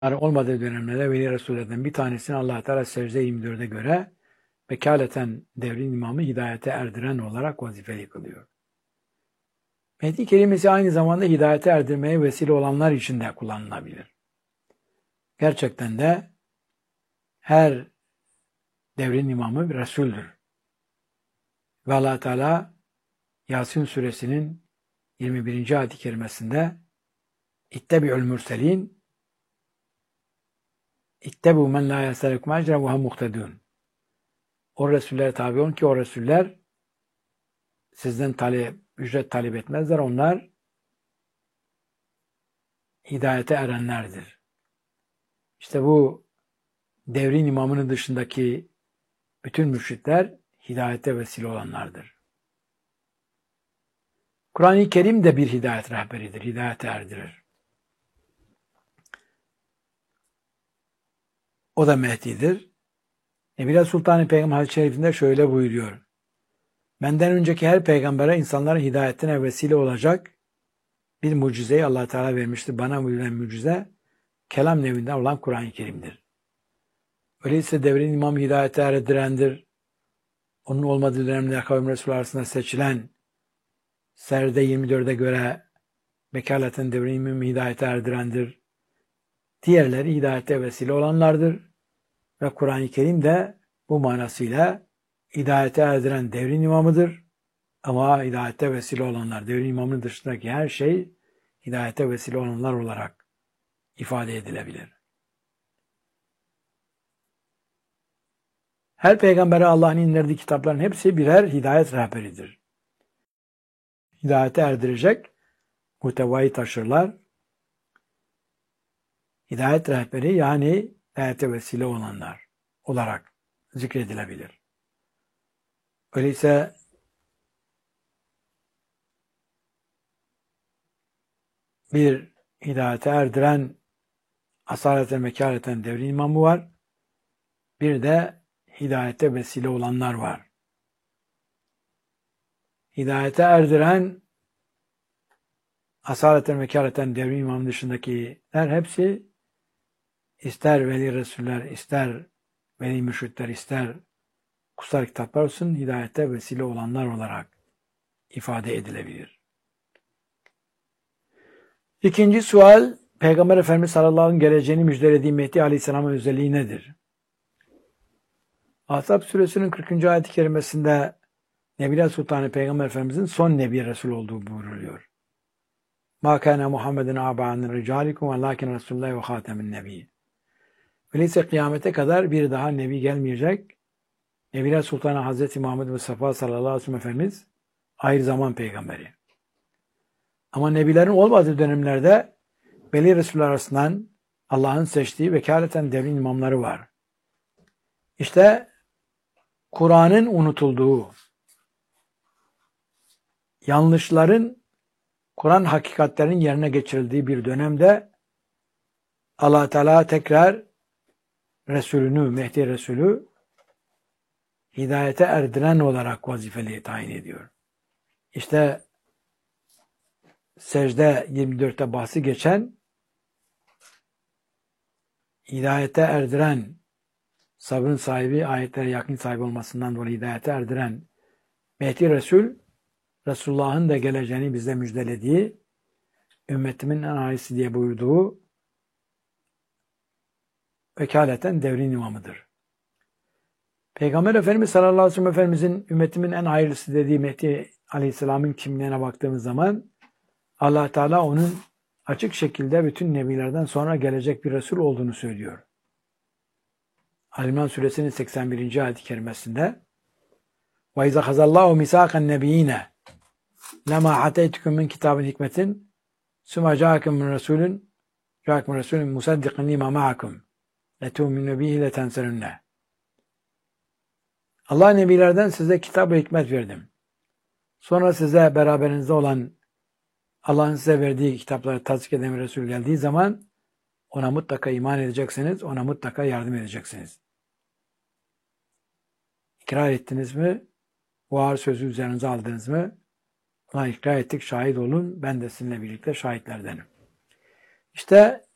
olmadığı dönemlerde veli Resullerden bir tanesini Allah Teala secde 24'e göre vekaleten devrin imamı hidayete erdiren olarak vazifeli kılıyor. Mehdi kelimesi aynı zamanda hidayete erdirmeye vesile olanlar için de kullanılabilir. Gerçekten de her devrin imamı bir Resul'dür. Ve Allah Teala Yasin suresinin 21. ayet-i kerimesinde İttebi'ül mürselin İttebu men la yaselekum ecren ve hum muhtedun. O Resullere tabi olun ki o Resuller sizden ücret talep etmezler. Onlar hidayete erenlerdir. İşte bu devrin imamının dışındaki bütün mürşitler hidayete vesile olanlardır. Kur'an-ı Kerim de bir hidayet rehberidir, hidayete erdirir. O da Mehdi'dir. Nebiler Sultan-ı Peygamber hadis-i şerifinde şöyle buyuruyor. Benden önceki her peygambere insanların hidayetine vesile olacak bir mucizeyi Allah Teala vermiştir. Bana verilen mucize kelam nevinden olan Kur'an-ı Kerim'dir. Öyleyse devrin imamı hidayete erdirendir. Onun olmadığı dönemde kavim Resulü arasında seçilen Serde 24'e göre vekaleten devrin imamı hidayete erdirendir. Diğerleri hidayete vesile olanlardır. Ve Kur'an-ı Kerim de bu manasıyla hidayete erdiren devrin imamıdır. Ama hidayete vesile olanlar, devrin imamının dışındaki her şey hidayete vesile olanlar olarak ifade edilebilir. Her peygambere Allah'ın indirdiği kitapların hepsi birer hidayet rehberidir. Hidayete erdirecek muhtevayı taşırlar. Hidayet rehberi yani hidayete vesile olanlar olarak zikredilebilir. Öyleyse bir hidayete erdiren asaleten vekaleten devrin imamı var. Bir de hidayete vesile olanlar var. Hidayete erdiren asaleten vekaleten devrin imamı dışındakiler hepsi ister veli Resuller, ister veli mürşitler, ister kutsal kitaplar olsun hidayete vesile olanlar olarak ifade edilebilir. İkinci sual, Peygamber Efendimiz sallallahu aleyhi ve sellem geleceğini müjdelediği Mehdi aleyhisselamın özelliği nedir? Ahzab suresinin 40. ayet-i kerimesinde Nebiler Sultanı Peygamber Efendimizin son Nebi Resul olduğu buyruluyor. مَا كَانَ مُحَمَّدٍ عَبَانٍ رِجَالِكُمْ وَلَاكِنْ رَسُولُ اللّٰهِ وَخَاتَمِ النَّبِيِّ. Öyleyse kıyamete kadar bir daha Nebi gelmeyecek. Nebiler Sultanı Hazreti Muhammed Mustafa sallallahu aleyhi ve sellem Efendimiz ahir zaman peygamberi. Ama Nebilerin olmadığı dönemlerde veli Resuller arasından Allah'ın seçtiği vekaleten devrin imamları var. İşte Kur'an'ın unutulduğu, yanlışların Kur'an hakikatlerinin yerine geçirildiği bir dönemde Allah Teala tekrar Resulünü, Mehdi Resulü hidayete erdiren olarak vazifeli tayin ediyor. İşte Secde 24'te bahsi geçen hidayete erdiren, sabrın sahibi, ayetlere yakın sahibi olmasından dolayı hidayete erdiren Mehdi Resul, Resulullah'ın da geleceğini bize müjdelediği, ümmetimin en hayırlısı diye buyurduğu vekaleten devrin imamıdır. Peygamber Efendimiz sallallahu aleyhi ve sellem Efendimizin ümmetimin en hayırlısı dediği Mehdi aleyhisselamın kimliğine baktığımız zaman Allah Teala onun açık şekilde bütün nebilerden sonra gelecek bir Resul olduğunu söylüyor. Ali-İmran suresinin 81. ayet-i kerimesinde وَاِذَا خَزَ اللّٰهُ مِسَاقَ النَّبِيِّينَ لَمَا عَتَيْتُكُمْ مِنْ كِتَابٍ حِكْمَةٍ ثُمَّ جَاءَكُمْ مِنْ رَسُولٍ مُصَدِّقٍ لِمَا مَعَكُمْ لَتُؤْمِنُوا بِهِ لَتَنْصُرُنَّهُ. Allah nebilerden size kitap ve hikmet verdim. Sonra size beraberinizde olan Allah'ın size verdiği kitapları tasdik eden Resul geldiği zaman ona mutlaka iman edeceksiniz, ona mutlaka yardım edeceksiniz. İkrar ettiniz mi? Bu ağır sözü üzerinize aldınız mı? Ona ikrar ettik, şahit olun. Ben de sizinle birlikte şahitlerdenim. İşte